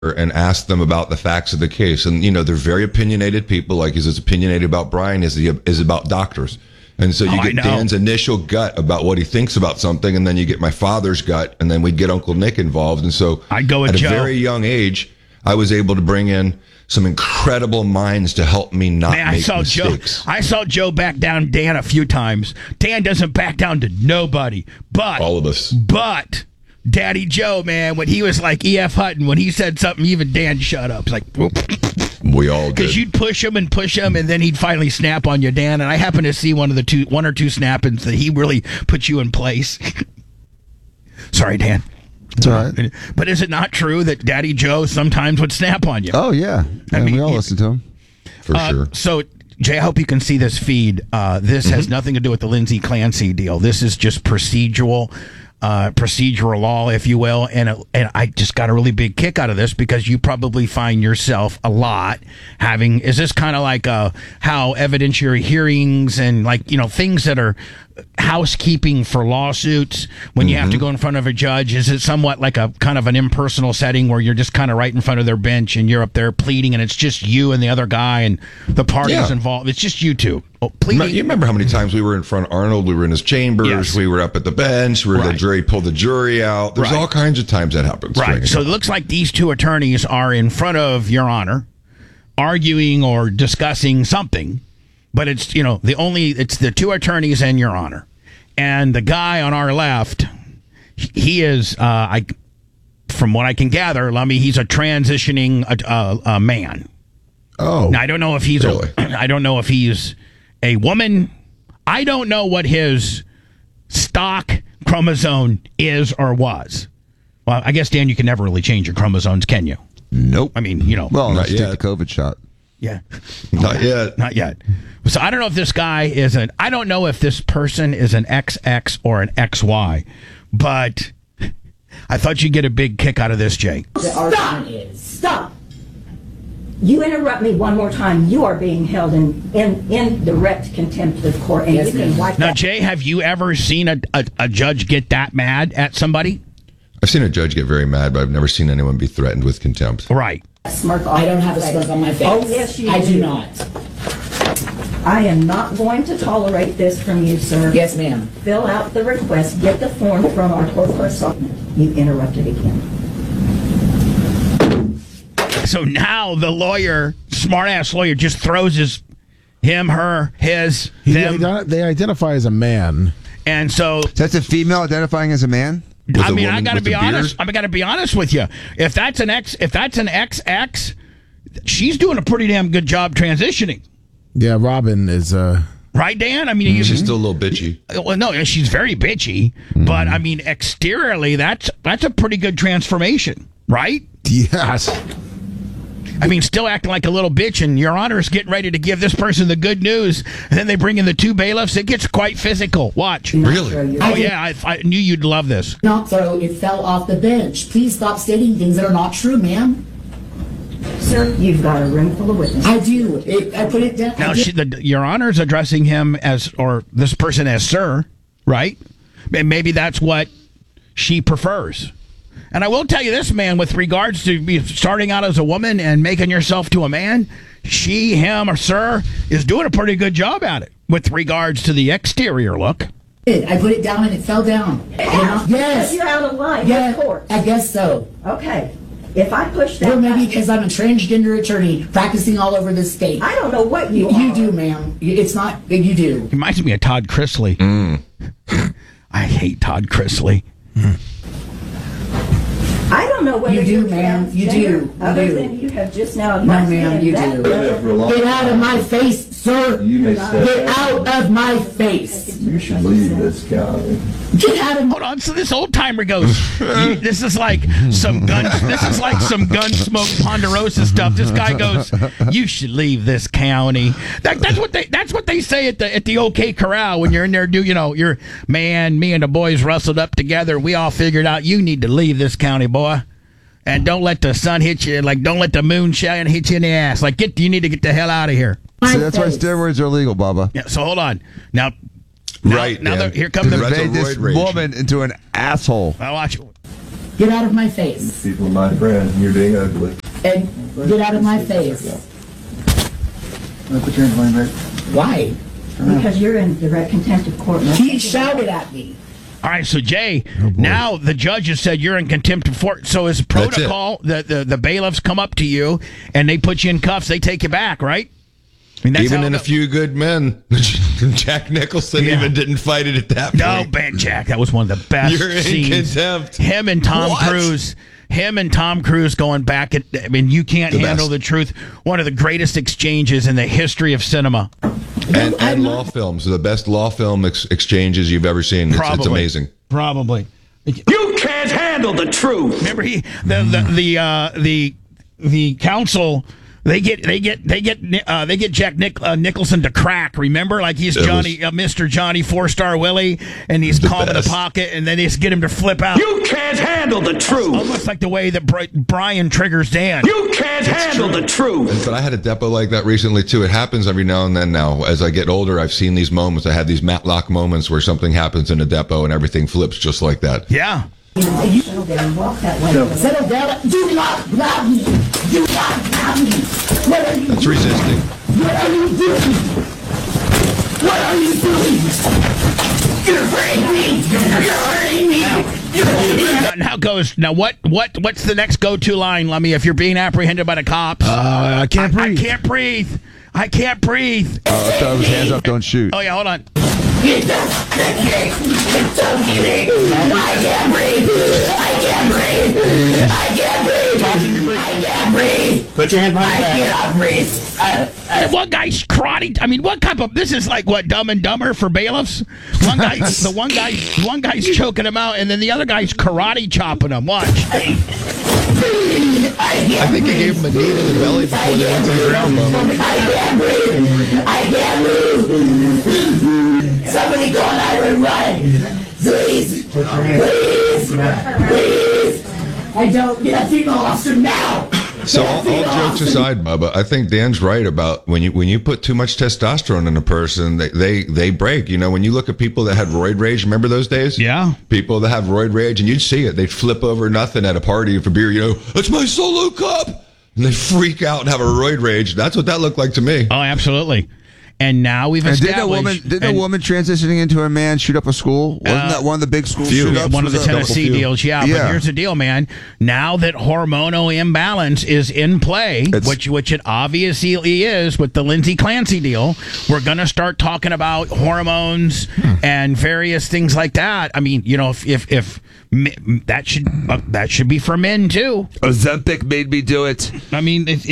and ask them about the facts of the case. And, they're very opinionated people. Like, is as opinionated about Brian as he is about doctors. And so you get Dan's initial gut about what he thinks about something, and then you get my father's gut, and then we'd get Uncle Nick involved. And so I'd go with at Joe. a very young age, I was able to bring in some incredible minds to help me not make mistakes. I saw Joe back down Dan a few times. Dan doesn't back down to nobody, but all of us. But Daddy Joe, man, when he was like E.F. Hutton, when he said something, even Dan shut up. It's like, whoop. We all did. Because you'd push him, and then he'd finally snap on you, Dan. And I happened to see one or two snappings that he really put you in place. Sorry, Dan. It's all right. But is it not true that Daddy Joe sometimes would snap on you? Oh, yeah. We all listen to him. For sure. So, Jay, I hope you can see this feed. This has nothing to do with the Lindsay Clancy deal. This is just procedural law, if you will. And I just got a really big kick out of this because you probably find yourself a lot is this kind of like how evidentiary hearings and things that are housekeeping for lawsuits when you have to go in front of a judge, is it somewhat like a kind of an impersonal setting where you're just kind of right in front of their bench and you're up there pleading and it's just you and the other guy and the parties involved? It's just you two. Pleading. You remember how many times we were in front of Arnold? We were in his chambers. Yes. We were up at the bench. The jury pulled the jury out. There's all kinds of times that happens. Right. So it looks like these two attorneys are in front of Your Honor arguing or discussing something. But it's, it's the two attorneys and Your Honor. And the guy on our left, he is, from what I can gather, Lummy, he's a transitioning man. Oh. Now, I don't know if he's a woman. I don't know what his stock chromosome is or was. Well, I guess, Dan, you can never really change your chromosomes, can you? Nope. I mean, Well, unless you take the COVID shot. Yeah. Not yet. Not yet. So I don't know if this guy I don't know if this person is an XX or an XY, but I thought you'd get a big kick out of this, Jay. Stop! You interrupt me one more time, you are being held in direct contempt of court. And you can wipe now, that. Jay, have you ever seen a judge get that mad at somebody? I've seen a judge get very mad, but I've never seen anyone be threatened with contempt. Right. Smirk I don't have a smirk on my face. Oh, yes, you do. I do not. I am not going to tolerate this from you, sir. Yes, ma'am. Fill out the request. Get the form from our court correspondent. You interrupted again. So now the lawyer, smart-ass lawyer, just throws them. They identify as a man. And so that's a female identifying as a man? I got to be honest. I got to be honest with you. If that's an XX, she's doing a pretty damn good job transitioning. Yeah, Robin is. Right, Dan? I mean, she's still a little bitchy. Well, no, she's very bitchy, but I mean, exteriorly, that's a pretty good transformation, right? Yes. I mean, still acting like a little bitch, and Your Honor is getting ready to give this person the good news, and then they bring in the two bailiffs. It gets quite physical. Watch. Really? Oh, yeah, I knew you'd love this. Not so. It fell off the bench. Please stop stating things that are not true, ma'am. Sir, you've got a room full of witnesses. I do. I put it down. Now, Your Honor's addressing him or this person as sir, right? And maybe that's what she prefers. And I will tell you this, man, with regards to starting out as a woman and making yourself to a man, she, him, or sir is doing a pretty good job at it with regards to the exterior look. I put it down and it fell down. Yes. You're out of line. Yeah, Of course. I guess so. Okay. If I push that... Or maybe because I'm a transgender attorney practicing all over the state. I don't know what you are. You do, ma'am. It's not... You do. It reminds me of Todd Chrisley. I hate Todd Chrisley. I don't know whether you do, ma'am. You do. Other than you have just now... No, ma'am, you do. Get out of my face, sir. You may step Get out of my face. You should leave this county. Get out of... Hold on. So this old timer goes, this is like some Gunsmoke Ponderosa stuff. This guy goes, you should leave this county. That's what they say at the OK Corral when you're in there. You're man, me and the boys rustled up together. We all figured out you need to leave this county, boy. And don't let the sun hit you. Like, don't let the moon shine and hit you in the ass. Like, you need to get the hell out of here. So that's why steroids are legal, Bubba. Yeah. So hold on. Now, right. Now here comes the made this woman into an asshole. Now watch. Get out of my face. People are my friends, and you're being ugly. And get out of my face. Put your hands behind your back. Why? Because you're in direct contempt of court. He shouted at me. All right, so Jay, now the judge has said you're in contempt of court. So as protocol, the bailiffs come up to you and they put you in cuffs. They take you back, right? I mean, that's even in A Few Good Men, Jack Nicholson even didn't fight it at that point. No, Ben Jack, that was one of the best You're in scenes. contempt. Him and Tom Cruise going back at, I mean, you can't handle the truth. One of the greatest exchanges in the history of cinema. And law films, the best law film exchanges you've ever seen. It's amazing. Probably. You can't handle the truth. Remember the council. They get Jack Nicholson to crack. Remember, like he's Mr. Johnny 4-Star Willie, and he's calm in the pocket, and then they just get him to flip out. You can't handle the truth. Almost like the way that Brian triggers Dan. You can't handle the truth. But I had a depot like that recently too. It happens every now and then. Now, as I get older, I've seen these moments. I had these Matlock moments where something happens in a depot and everything flips just like that. Yeah. Settle down, walk that way. Settle down. Do not grab me. Do not grab me. What are you That's resisting. What are you doing? What are you doing? You're hurting me. You're hurting me. What's the next go-to line, Lummy, if you're being apprehended by the cops? I can't breathe. I can't breathe. I can't breathe. I thought it was hands up, don't shoot. Oh, yeah, hold on. It's so kidding. I can't breathe. I can't breathe. I can't breathe. I can't breathe. Put your hand behind your back. I cannot breathe. One guy's karate. I mean, what type of? This is like what Dumb and Dumber for bailiffs. One guy's choking him out, and then the other guy's karate chopping him. Watch. I think he gave him a knee to the belly before they went to the ground. I can't breathe. I can't move. Somebody call 911. Please. Please. Please. I don't get a female officer now. So all jokes aside, Bubba, I think Dan's right about when you put too much testosterone in a person, they break. You know, when you look at people that had roid rage, remember those days? Yeah. People that have roid rage, and you'd see it. They'd flip over nothing at a party for beer. You know, it's my solo cup, and they freak out and have a roid rage. That's what that looked like to me. Oh, absolutely. And now we've established. Didn't a woman transitioning into a man shoot up a school? Wasn't that one of the big school shoot-ups? One of the Tennessee deals, yeah. But here's the deal, man. Now that hormonal imbalance is in play, which it obviously is with the Lindsay Clancy deal, we're going to start talking about hormones and various things like that. I mean, you know, if that should be for men too. Ozempic made me do it. I mean, the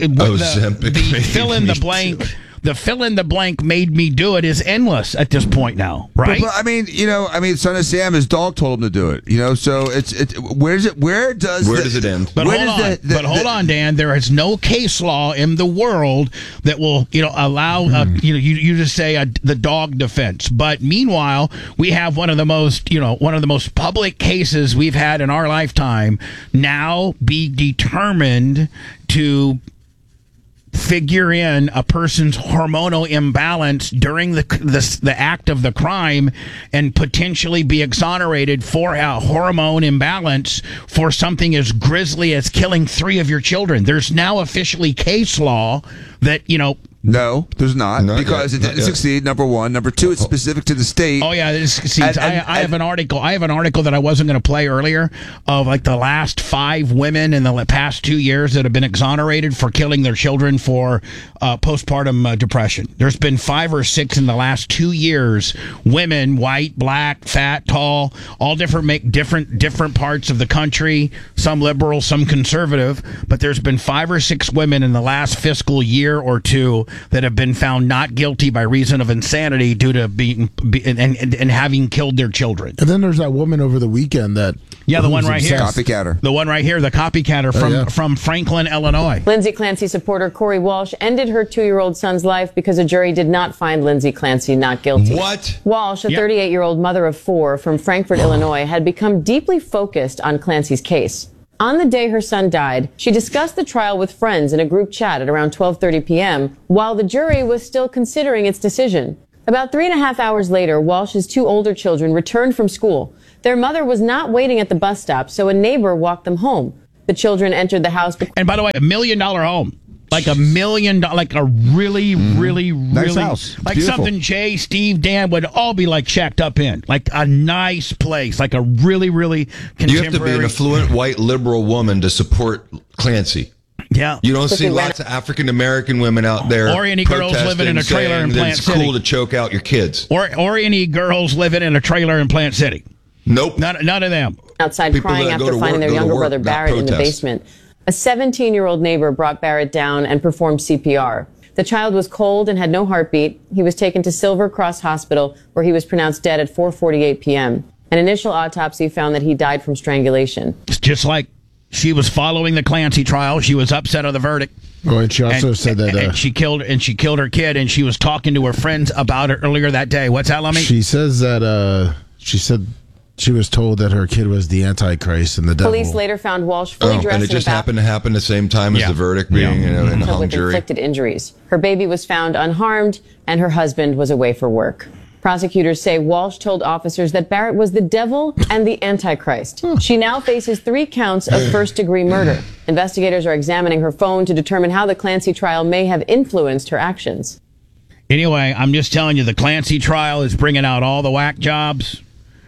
fill in the blank. The fill in the blank made me do it is endless at this point now, right? But I mean, Son of Sam, his dog told him to do it. You know, so where does it end? But hold on, Dan. There is no case law in the world that will, allow you to say the dog defense. But meanwhile, we have one of the most public cases we've had in our lifetime now be determined to figure in a person's hormonal imbalance during the act of the crime and potentially be exonerated for a hormone imbalance for something as grisly as killing 3 of your children. There's now officially case law that, No, there's not because it didn't succeed. Number one, number two, it's specific to the state. Oh yeah, I have an article. I have an article that I wasn't going to play earlier of like the last 5 women in the past 2 years that have been exonerated for killing their children for postpartum depression. There's been 5 or 6 in the last 2 years. Women, white, black, fat, tall, all different parts of the country. Some liberal, some conservative. But there's been 5 or 6 women in the last fiscal year or two that have been found not guilty by reason of insanity due to being and having killed their children. And then there's that woman over the weekend that the one right here, copycatter. The one right here, the copycatter from Franklin, Illinois. Lindsay Clancy supporter Corey Walsh ended her 2-year-old son's life because a jury did not find Lindsay Clancy not guilty. What? Walsh, a 38-year-old mother of 4 from Frankfort, Illinois, had become deeply focused on Clancy's case. On the day her son died, she discussed the trial with friends in a group chat at around 12:30 p.m. while the jury was still considering its decision. About 3.5 hours later, Walsh's 2 older children returned from school. Their mother was not waiting at the bus stop, so a neighbor walked them home. The children entered the house. And by the way, $1 million home. Like $1 million, like a really, really, Nice really, house. like Beautiful. something Jay, Steve, Dan would all be like checked up in. Like a nice place, like a really, really contemporary. You have to be an affluent white liberal woman to support Clancy. Yeah. You don't see lots of African American women out there. Or any girls living in a trailer in Plant It's City. cool to choke out your kids. Or any girls living in a trailer in Plant City. Nope. None of them. Outside People crying that go after to finding work, their go to younger work, brother not Barrett in the protest. basement. A 17-year-old neighbor brought Barrett down and performed CPR. The child was cold and had no heartbeat. He was taken to Silver Cross Hospital, where he was pronounced dead at 4:48 p.m. An initial autopsy found that he died from strangulation. It's just like she was following the Clancy trial. She was upset of the verdict. Oh, and she also said that and she killed her kid, and she was talking to her friends about it earlier that day. What's that, Lummy? she says that she said she was told that her kid was the Antichrist and the devil. Police later found Walsh fully dressed and it just in a happened to happen the same time as the verdict being in the hung with jury. inflicted injuries. Her baby was found unharmed, and her husband was away for work. Prosecutors say Walsh told officers that Barrett was the devil and the Antichrist. She now faces 3 counts of first-degree murder. Investigators are examining her phone to determine how the Clancy trial may have influenced her actions. Anyway, I'm just telling you, the Clancy trial is bringing out all the whack jobs.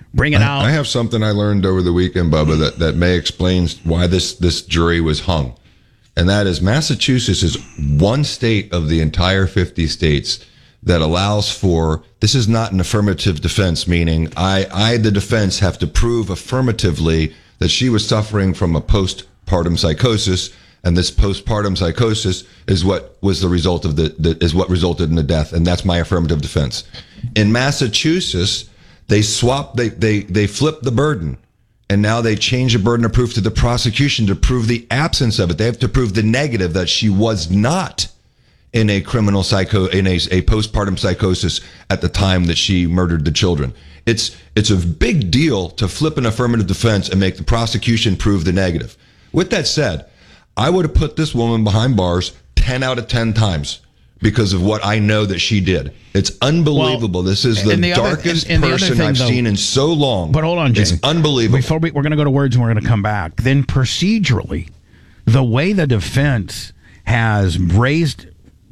I have something I learned over the weekend, Bubba, that may explain why this jury was hung. And that is Massachusetts is one state of the entire 50 states that allows for, this is not an affirmative defense, meaning I, the defense, have to prove affirmatively that she was suffering from a postpartum psychosis, and this postpartum psychosis is what was the result of is what resulted in the death, and that's my affirmative defense. In Massachusetts, they flipped the burden, and now they change the burden of proof to the prosecution to prove the absence of it. They have to prove the negative, that she was not in a criminal in a postpartum psychosis at the time that she murdered the children. It's a big deal to flip an affirmative defense and make the prosecution prove the negative. With that said, I would have put this woman behind bars 10 out of 10 times because of what I know that she did. It's unbelievable. This is the darkest person I've seen in so long. But hold on, Jay. It's unbelievable. Before we're going to go to words and we're going to come back. Then procedurally, the way the defense has raised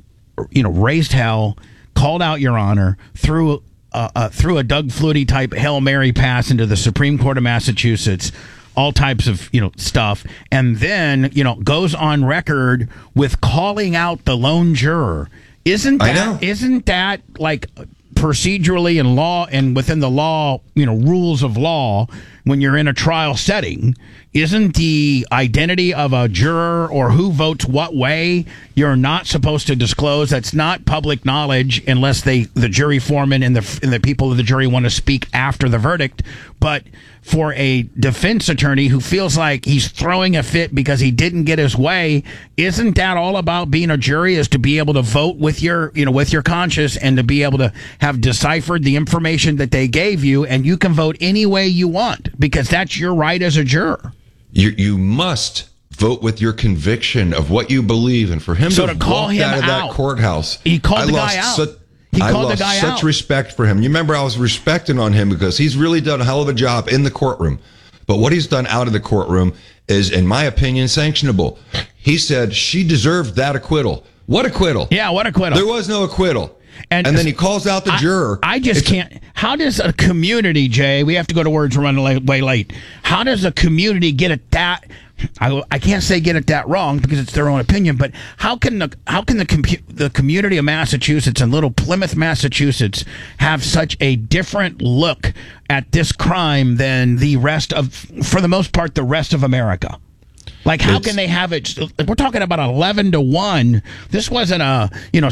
hell, called out Your Honor, threw a Doug Flutie type Hail Mary pass into the Supreme Court of Massachusetts, all types of stuff, and then goes on record with calling out the lone juror. Isn't that like procedurally in law and within the law, rules of law, when you're in a trial setting, isn't the identity of a juror or who votes what way you're not supposed to disclose? That's not public knowledge unless the jury foreman and the people of the jury want to speak after the verdict. But for a defense attorney who feels like he's throwing a fit because he didn't get his way, isn't that all about being a jury, is to be able to vote with your conscience and to be able to have deciphered the information that they gave you, and you can vote any way you want because that's your right as a juror. You must vote with your conviction of what you believe, and for him to call walk him out of that courthouse, he called the guy out. I lost such respect for him. You remember, I was respecting on him because he's really done a hell of a job in the courtroom. But what he's done out of the courtroom is, in my opinion, sanctionable. He said she deserved that acquittal. What acquittal? Yeah, what acquittal? There was no acquittal. And then he calls out the juror. I just can't. How does a community, Jay, we have to go to words, we're running way late. How does a community get at that? I can't say get it that wrong because it's their own opinion, but how can the community of Massachusetts and little Plymouth, Massachusetts, have such a different look at this crime than the rest of, for the most part, the rest of America? Like, how can they have it? We're talking about 11-1. This wasn't a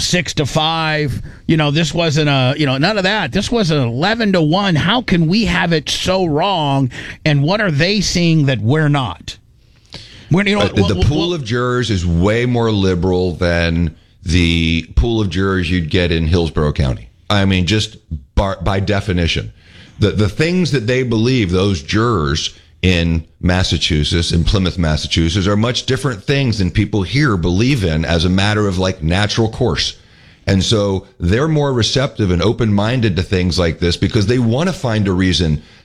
6-5. This wasn't a none of that. This was an 11-1. How can we have it so wrong? And what are they seeing that we're not? The pool of jurors is way more liberal than the pool of jurors you'd get in Hillsborough County. I mean, just by definition, the things that they believe, those jurors in Massachusetts, in Plymouth, Massachusetts, are much different things than people here believe in as a matter of like natural course. And so they're more receptive and open-minded to things like this because they want to find a reason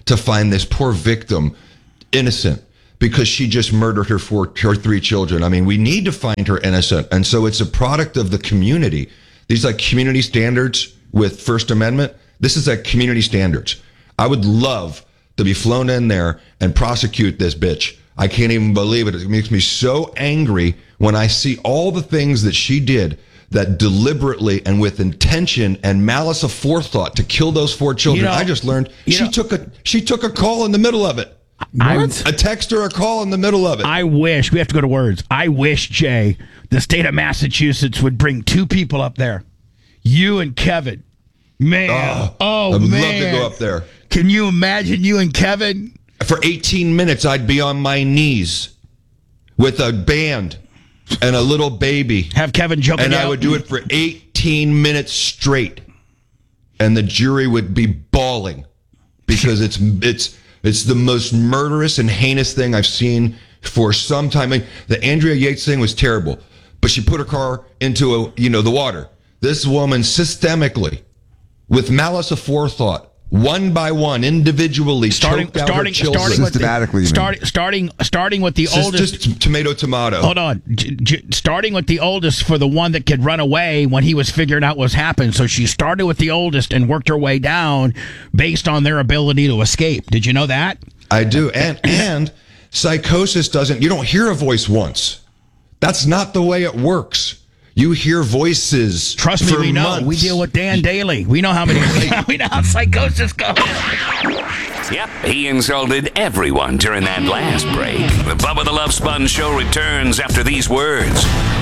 to find this poor victim innocent because she just murdered her 3 children. I mean, we need to find her innocent. And so it's a product of the community. These like community standards with First Amendment. This is like community standards. I would love to be flown in there and prosecute this bitch. I can't even believe it. It makes me so angry when I see all the things that she did that deliberately and with intention and malice aforethought to kill those 4 children. I just learned she took a call in the middle of it. A text or a call in the middle of it. I wish, we have to go to words. I wish, Jay, the state of Massachusetts would bring 2 people up there. You and Kevin. Man. I'd love to go up there. Can you imagine you and Kevin? For 18 minutes, I'd be on my knees with a band and a little baby. Have Kevin joking and out. I would do it for 18 minutes straight. And the jury would be bawling because it's the most murderous and heinous thing I've seen for some time. I mean, the Andrea Yates thing was terrible, but she put her car into the water. This woman systemically, with malice aforethought, one by one, individually, choked out her children. Systematically, starting with the oldest. Just tomato. Hold on. Starting with the oldest for the one that could run away when he was figuring out what's happened. So she started with the oldest and worked her way down based on their ability to escape. Did you know that? I do. And psychosis you don't hear a voice once. That's not the way it works. You hear voices. Trust me, we know. Months. We deal with Dan daily. We know how many. We know how psychosis goes. Yep, he insulted everyone during that last break. The Bubba the Love Sponge Show returns after these words.